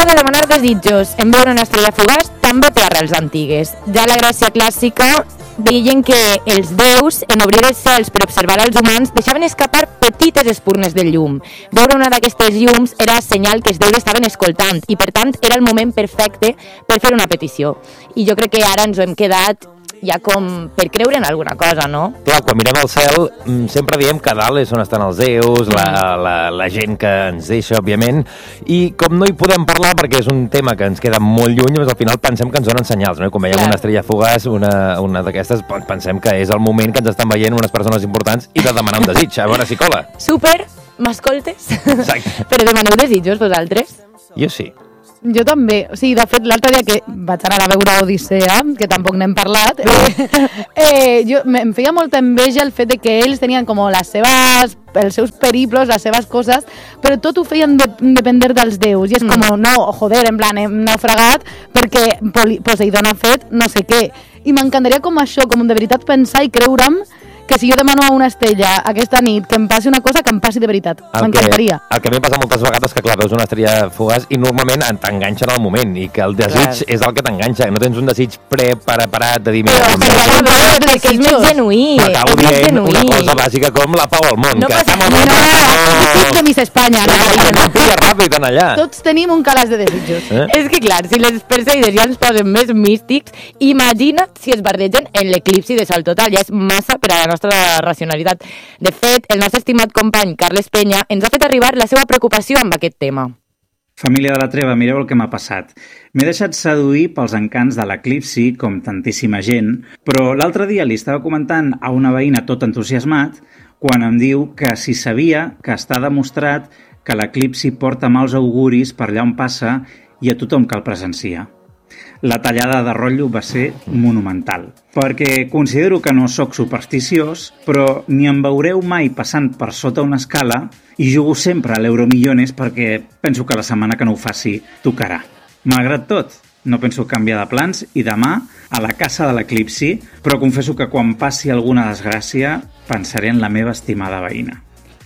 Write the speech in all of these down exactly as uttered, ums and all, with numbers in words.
això de demanar desitjos en veure una estrella fugaç també té arrels antigues. Ja la Grècia clàssica deien que els déus, en obrir els cels per observar els humans, deixaven escapar petites espurnes de llum. Veure una d'aquestes llums era senyal que els déus estaven escoltant i, per tant, era el moment perfecte per fer una petició. I jo crec que ara ens ho hem quedat ja com per creure en alguna cosa, no? Clar, quan mirem al cel sempre diem que a dalt és on estan els déus, la, la, la gent que ens deixa, òbviament, i com no hi podem parlar perquè és un tema que ens queda molt lluny, doncs al final pensem que ens donen senyals, no? I quan veiem una estrella fugaç, una, una d'aquestes, pensem que és el moment que ens estan veient unes persones importants i de demanar un desig. A veure si cola. Super, m'escoltes? Exacte. Però demaneu desitjos vosaltres? Jo sí. Jo també. O sigui, de fet, l'altre dia que vaig anar a veure Odissea, que tampoc n'hem parlat, eh, eh, jo, em feia molta enveja el fet de que ells tenien com les seves, els seus periplos, les seves coses, però tot ho feien de, depender dels déus. I és com, no, joder, en plan, hem naufragat perquè Poseidon ha fet no sé què. I m'encantaria com això, com de veritat pensar i creure'm que si jo demano a una estrella aquesta nit que em passi una cosa, que em passi de veritat. M'encantaria. El que a mi em passa moltes vegades que, clar, veus una estrella fugaç i normalment t'enganxa en el moment i que el desig clar. És el que t'enganxa. No tens un desig pre-preparat de dir... Mira, però, però, però, però, és més genuí. M'acabo dient una cosa bàsica com la pau al món. No que passa molt no, no, de Miss Espanya. No pilla ràpid en allà. Tots tenim un calaix de desitjos. Eh? És que, clar, si les perseides ja ens posen més místics, imagina't si es bardegen en l'eclipsi de sol total. Ja és massa per a la nostra racionalitat. De fet, el nostre estimat company Carles Peña ens ha fet arribar la seva preocupació amb aquest tema. Família de la Treva, mireu el que m'ha passat. M'he deixat seduir pels encants de l'eclipsi, com tantíssima gent, però l'altre dia li estava comentant a una veïna tot entusiasmat quan em diu que si sabia que està demostrat que l'eclipsi porta mals auguris per allà on passa i a tothom que el presencia. La tallada de rotllo va ser monumental, perquè considero que no sóc supersticiós, però ni em veureu mai passant per sota una escala i jugo sempre a l'Euromillones perquè penso que la setmana que no ho faci tocarà. Malgrat tot, no penso canviar de plans i demà a la casa de l'eclipsi, però confesso que quan passi alguna desgràcia pensaré en la meva estimada veïna.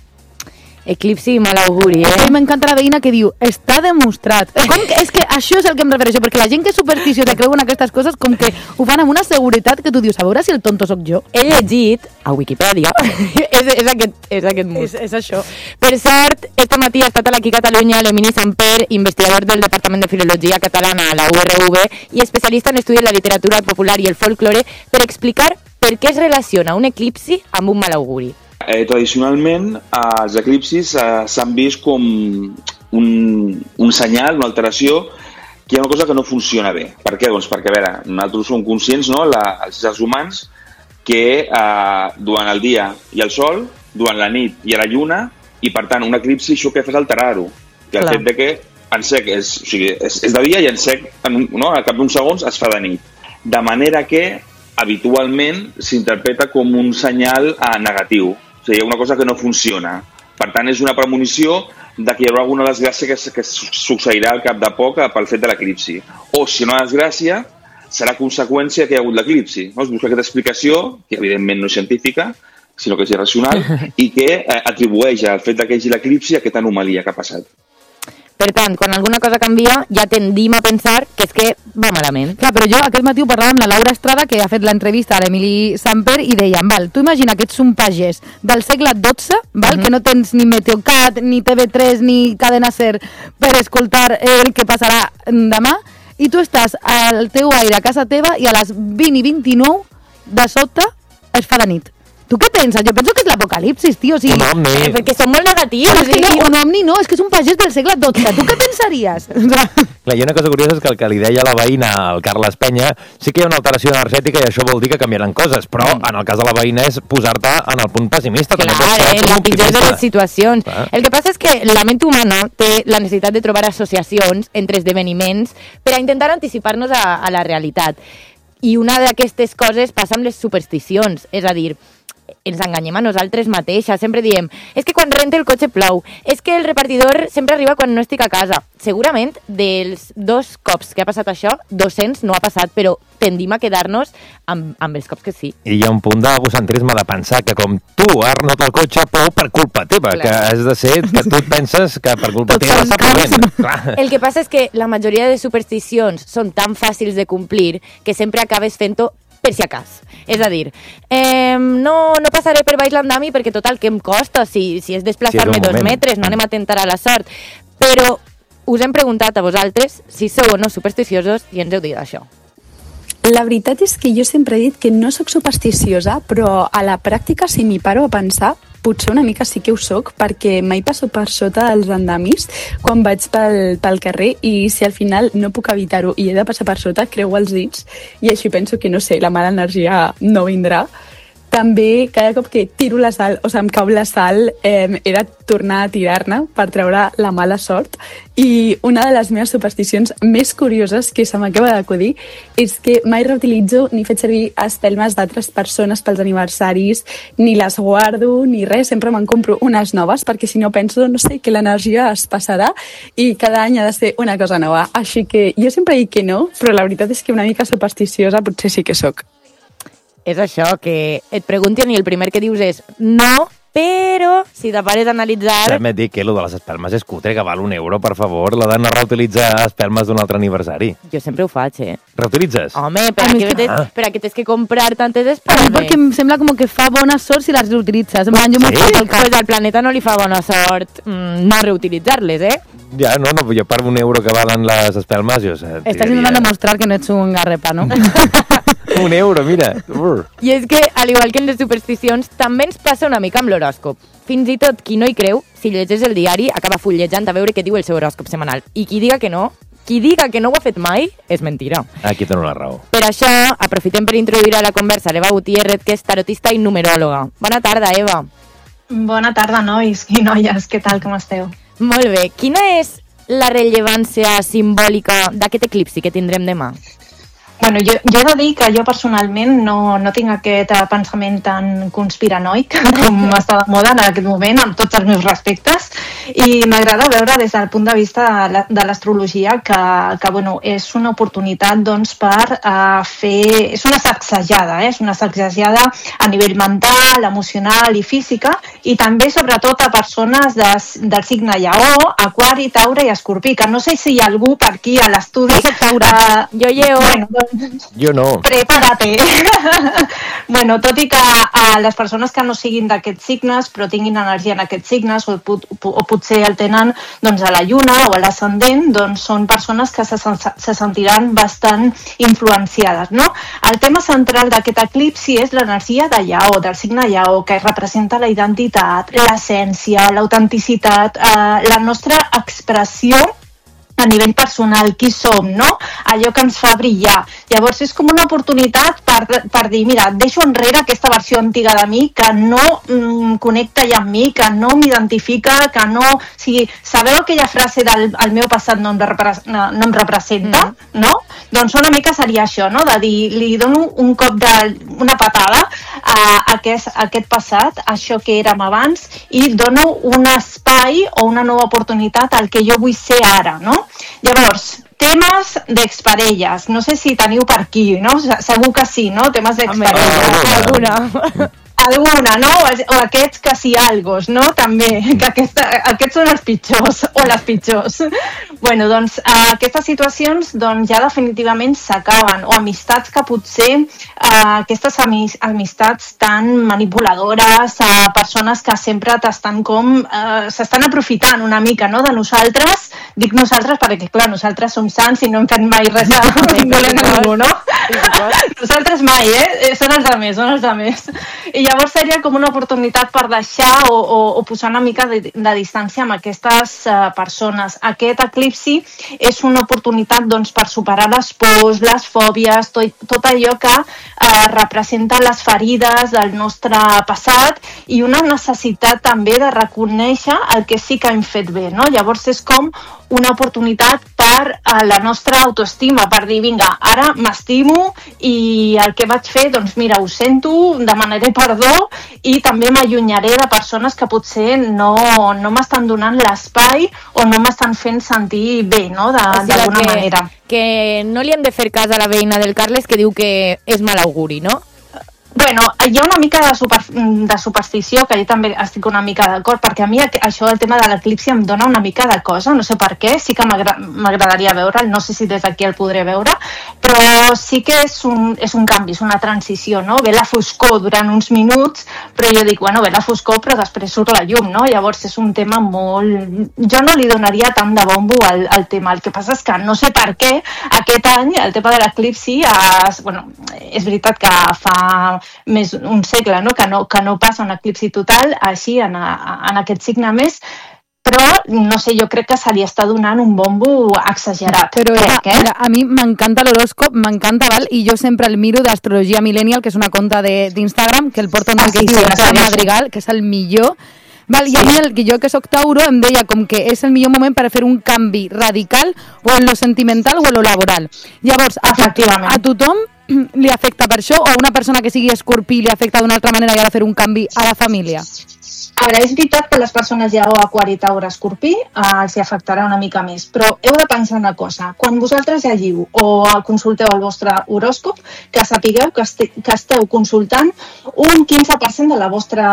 Eclipsi i mal auguri, eh? A mi m'encanta la veïna que diu, està demostrat. Com que, és que això és el que em refereixo, perquè la gent que és supersticiosa creu en aquestes coses com que ho fan amb una seguretat que tu dius, a veure si el tonto sóc jo. He llegit a Wikipedia, és, és, aquest, és aquest mus. És, és això. Per cert, este matí ha estat aquí a Catalunya l'Emini Samper, investigador del Departament de Filologia Catalana a la U R V i especialista en estudi de la literatura popular i el folklore, per explicar per què es relaciona un eclipsi amb un mal auguri. Eh, tradicionalment, eh, els eclipsis eh, s'han vist com un, un senyal, una alteració, que hi ha una cosa que no funciona bé. Per què? Doncs perquè, a veure, nosaltres som conscients, no?, la, els éssers humans, que eh, durant el dia hi ha el sol, durant la nit hi ha la lluna, i per tant, un eclipsi això que fa és alterar-ho. Que el fet de que en sec és, o sigui, és, és de dia i en sec, en, no, al cap d'uns segons, es fa de nit. De manera que, habitualment, s'interpreta com un senyal eh, negatiu. O sigui, hi ha una cosa que no funciona. Per tant, és una premonició de que hi haurà alguna desgràcia que, que succeirà al cap de poc pel fet de l'eclipsi. O, si no hi ha desgràcia, serà conseqüència que hi ha hagut l'eclipsi. No? Es busca aquesta explicació, que evidentment no és científica, sinó que és irracional, i que eh, atribueix al fet que hi hagi l'eclipsi aquesta anomalia que ha passat. Per tant, quan alguna cosa canvia, ja tendim a pensar que és que va malament. Clar, però jo aquest matí ho parlava amb la Laura Estrada, que ha fet l'entrevista a l'Emili Samper, i deien, val, tu imagina que ets un pagès del segle dotze, val, uh-huh. que no tens ni Meteocat, ni T V tres, ni Cadena Ser per escoltar el que passarà demà, i tu estàs al teu aire a casa teva i a les vint i vint-i-nou de sobte es fa de nit. Tu què penses? Jo penso que és l'apocalipsis, tio. O sigui, un omni. Eh, perquè són molt negatius. Però és que no, un omni no, és que és un pagès del segle dotze. Tu què pensaries? Clar, hi ha una cosa curiosa, és que el que li deia la veïna al Carles Peña, sí que hi ha una alteració energètica i això vol dir que canviaran coses, però mm. en el cas de la veïna és posar-te en el punt pessimista. Clar, eh, la pitjor de les situacions. Clar. El que passa és que la ment humana té la necessitat de trobar associacions entre esdeveniments per a intentar anticipar-nos a, a la realitat. I una d'aquestes coses passa amb les supersticions, és a dir, ens enganyem a nosaltres mateixes, sempre diem, és que quan rente el cotxe plou, és que el repartidor sempre arriba quan no estic a casa. Segurament, dels dos cops que ha passat això, dos-cents no ha passat, però tendim a quedar-nos amb, amb els cops que sí. I hi ha un punt d'egocentrisme de pensar que com tu has renovat el cotxe, plou per culpa teva, clar. Que has de ser, que tu et penses que per culpa teva està plovent. El que passa és que la majoria de supersticions són tan fàcils de complir que sempre acabes fent-ho per si acas. És a dir, eh, no, no passaré per baix l'andami perquè total, què em costa? Si, si és desplaçar-me sí, dos metres, no anem a tentar a la sort. Però us hem preguntat a vosaltres si sou o no supersticiosos i ens heu dit això. La veritat és que jo sempre he dit que no sóc supersticiosa, però a la pràctica, si m'hi paro a pensar, potser una mica sí que ho soc, perquè mai passo per sota dels andamis quan vaig pel, pel carrer i si al final no puc evitar-ho i he de passar per sota, creuo els dits i així penso que, no sé, la mala energia no vindrà. També, cada cop que tiro la sal, o sigui, em cau la sal, eh, he de tornar a tirar-ne per treure la mala sort. I una de les meves supersticions més curioses que se m'acaba d'acudir és que mai reutilitzo ni faig servir espelmes d'altres persones pels aniversaris, ni les guardo, ni res. Sempre me'n compro unes noves, perquè si no penso, no sé, que l'energia es passarà i cada any ha de ser una cosa nova. Així que jo sempre dic que no, però la veritat és que una mica supersticiosa potser sí que sóc. És això, que et preguntin i el primer que dius és no, però si te pares a analitzar... També et dic que allò de les espelmes és cutre, que val un euro, per favor, la de no reutilitzar espelmes d'un altre aniversari. Jo sempre ho faig, eh? Reutilitzes? Home, per a, què que... ah. per a què tens que comprar tantes espelmes? Perquè em sembla com que fa bona sort si les reutilitzes. En plan, jo sí? m'ho Pues al planeta no li fa bona sort mm, no reutilitzar-les, eh? Ja, no, no, jo per un euro que valen les espelmes, jo... Estàs intentant demostrar que no ets un garrepa, no? Un euro, mira. Ur. I és que, al igual que en les supersticions, també ens passa una mica amb l'horòscop. Fins i tot qui no hi creu, si llegeix el diari, acaba fullejant a veure què diu el seu horòscop setmanal. I qui diga que no, qui diga que no ho ha fet mai, és mentira. Aquí teniu la raó. Per això, aprofitem per introduir a la conversa l'Eva Gutiérrez, que és tarotista i numeròloga. Bona tarda, Eva. Bona tarda, nois i noies. Què tal, com esteu? Molt bé. Quina és la rellevància simbòlica d'aquest eclipsi que tindrem demà? Bueno, jo, jo he de dir que jo personalment no, no tinc aquest pensament tan conspiranoic com està de moda en aquest moment, amb tots els meus respectes, i m'agrada veure des del punt de vista de l'astrologia que, que bueno, és una oportunitat doncs, per uh, fer... És una sacsejada, eh? És una sacsejada a nivell mental, emocional i física, i també sobretot a persones de, del signe Lleó, Aquari, Taure i Escorpí, que no sé si hi ha algú per aquí a l'estudi... Uh, jo Lleó... Bueno, jo no. Prepárate. Bueno, tot i que a les persones que no siguin d'aquests signes, però tinguin energia en aquests signes, o, o potser el tenen doncs, a la lluna o a l'ascendent, doncs són persones que se, se sentiran bastant influenciades, no? El tema central d'aquest eclipsi és l'energia de Lleó, del signe Lleó, que representa la identitat, l'essència, l'autenticitat, eh, la nostra expressió a nivell personal, qui som, no? Allò que ens fa brillar. Llavors és com una oportunitat per, per dir, mira, deixo enrere aquesta versió antiga de mi que no mm, connecta ja amb mi, que no m'identifica, que no... O sigui, sabeu aquella frase del el meu passat no em, repre, no, no em representa, mm. no? Doncs una mica seria això, no? De dir, li dono un cop de... una patada a aquest, a aquest passat, això que érem abans, i dono un espai o una nova oportunitat al que jo vull ser ara, no? Llavors, temes d'exparelles, no sé si teniu per aquí, no? Segur que sí, no? Temes d'exparelles. Alguna. Alguna, no? O aquests que sí algos, no? També, que aquesta, aquests són els pitjors, o les pitjors. Bueno, doncs, eh, aquestes situacions doncs, ja definitivament s'acaben, o amistats que potser, eh, aquestes amistats tan manipuladores, eh, persones que sempre t'estan com, eh, s'estan aprofitant una mica, no?, de nosaltres, dic nosaltres perquè, clar, nosaltres som sants i no hem fet mai res de dolent a ningú, no? Nosaltres mai, eh? Són els altres, són els altres. I llavors seria com una oportunitat per deixar o, o, o posar una mica de, de distància amb aquestes uh, persones. Aquest eclipsi és una oportunitat doncs, per superar les pors, les fòbies, tot, tot allò que uh, representa les ferides del nostre passat i una necessitat també de reconèixer el que sí que hem fet bé, no? Llavors és com una oportunitat per uh, a la nostra autoestima per dir, vinga, ara m'estimo i el que vaig fer, doncs mira, ho sento, demanaré perdó i també m'allunyaré de persones que potser no, no m'estan donant l'espai o no m'estan fent sentir bé, no?, d'alguna manera. Que no li hem de fer cas a la veïna del Carles que diu que és mal auguri, no? Bueno, hi ha una mica de, super, de superstició, que jo també estic una mica d'acord, perquè a mi això, el tema de l'eclipsi, em dona una mica de cosa, no sé per què, sí que m'agradaria veure'l, no sé si des d'aquí el podré veure, però sí que és un, és un canvi, és una transició, no? Ve la foscor durant uns minuts, però jo dic, bueno, ve la foscor, però després surt la llum, no? Llavors és un tema molt... Jo no li donaria tant de bombo al, al tema, el que passa és que no sé per què aquest any el tema de l'eclipsi, es, bueno, és veritat que fa més un segle, no? Que, no, que no passa un eclipsi total així en, a, en aquest signe més, però no sé, jo crec que se li està donant un bombo exagerat. Però crec, eh? Mira, a mi m'encanta l'horòscop, m'encanta, val? I jo sempre el miro d'Astrologia Millennial, que és una conta d'Instagram, que el porta un ah, que sí, diu sí, Madrigal, que és el millor. Val, sí. I a mi, el, jo que soc Tauro, em deia com que és el millor moment per fer un canvi radical o en lo sentimental o en lo laboral. Llavors, a, a tothom li afecta per això, o a una persona que sigui escorpí li afecta d'una altra manera i ha de fer un canvi a la família? A veure, és veritat que les persones Lleó, Aquari, Taure, Escorpí eh, els afectarà una mica més, però heu de pensar una cosa. Quan vosaltres llegiu o consulteu el vostre horòscop, que sapigueu que, este, que esteu consultant un quinze per cent de la vostra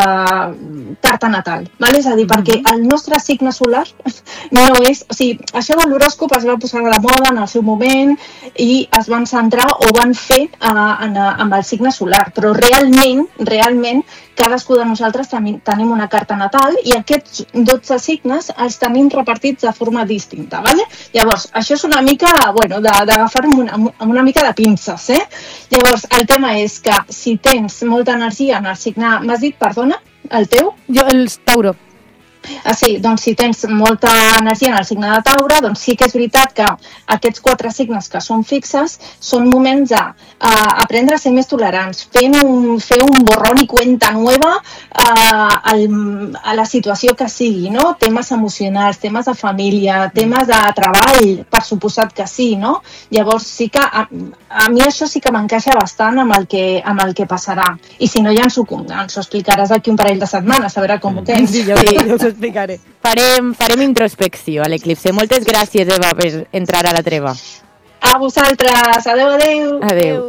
carta natal. Val? És a dir, perquè el nostre signe solar no és... O sigui, això de l'horòscop es va posar a la moda en el seu moment i es van centrar o van fer eh, en, en el signe solar, però realment, realment, cadascú de nosaltres tenim una carta natal i aquests dotze signes els tenim repartits de forma distinta, ¿vale? Llavors, això és una mica, bueno, d'agafar amb, una, amb una mica de pinces, eh? Llavors, el tema és que si tens molta energia en el signe... M'has dit, perdona, el teu? Jo, el Tauro. Ah, sí, doncs si tens molta energia en el signe de Taure, doncs sí que és veritat que aquests quatre signes que són fixes són moments d'aprendre a ser més tolerants, fent un, fer un borrón i cuenta nueva a, a la situació que sigui, no? Temes emocionals, temes de família, temes de treball, per suposat que sí, no? Llavors sí que a, a mi això sí que m'encaixa bastant amb el que, amb el que passarà. I si no ja ens ho, ens ho explicaràs d'aquí un parell de setmanes, a veure com ho tens. Sí, jo sí. Explicaré. Farem, farem introspecció a l'eclipse. Moltes gràcies, Eva, per entrar a la treva. A vosaltres. Adéu, adéu. Adéu.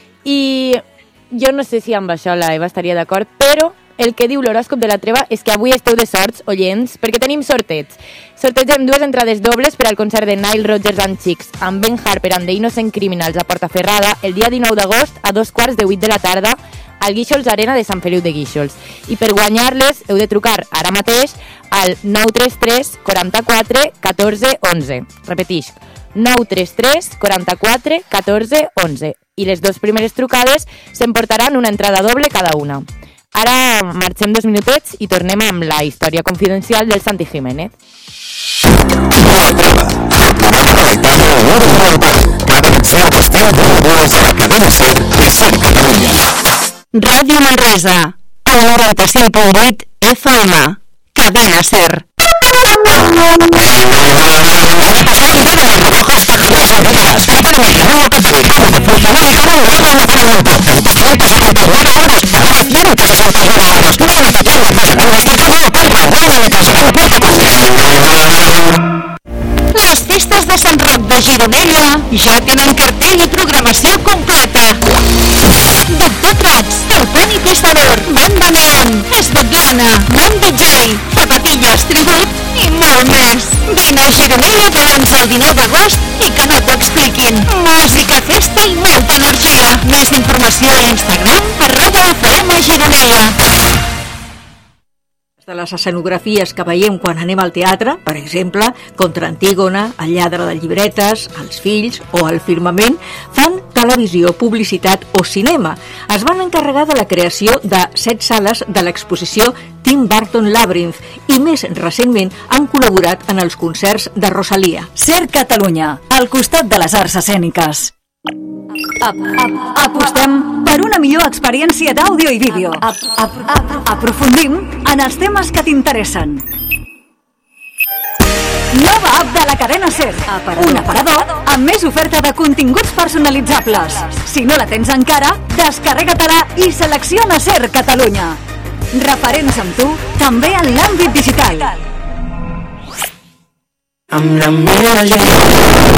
I jo no sé si amb això la Eva estaria d'acord, però el que diu l'horòscop de la treva és que avui esteu de sorts, oients, perquè tenim sorteig. Sortegem dues entrades dobles per al concert de Nile Rodgers and Chicks amb Ben Harper and the Innocent Criminals a Portaferrada el dia dinou d'agost a dos quarts de vuit de la tarda al Guíxols Arena de Sant Feliu de Guíxols. I per guanyar-les heu de trucar ara mateix al nou tres tres quaranta-quatre catorze onze. Repetix, nou tres tres quaranta-quatre catorze onze. I les dues primeres trucades s'emportaran una entrada doble cada una. Ara marxem dos minutets i tornem amb la història confidencial del Santi Jiménez. La treva, el programa redactat de l'hora de l'Europeu, que ha començat a estar de dues de la cadena SER de SER Catalunya. Ràdio Manresa, al noranta-cinc punt vuit F M, cadena SER. Les festes de Sant Roc de Gironella ja tenen cartell i programació completa. Doctor Prats, Telponi Pistador, Banda Neon, Esbetlana, Mont D J, Zapatillas Tribut i molt més. Vine a Gironella de l'onze al dinou d'agost i que no t'ho expliquin. Música, festa i molta energia. Més informació a Instagram, arroba F M Gironella. De les escenografies que veiem quan anem al teatre, per exemple, Contra Antígona, El lladre de llibretes, Els fills o El firmament, fan televisió, publicitat o cinema. Es van encarregar de la creació de set sales de l'exposició Tim Burton Labyrinth i més recentment han col·laborat en els concerts de Rosalia. SER Catalunya, al costat de les arts escèniques. Ap, ap, apostem per una millor experiència d'àudio i vídeo. Ap, ap, ap, aprofundim en els temes que t'interessen. Nova app de la cadena SER. Un aparador amb més oferta de continguts personalitzables. Si no la tens encara, descarrega-te-la i selecciona SER Catalunya. Referents amb tu, també en l'àmbit digital. Amb la meva gent.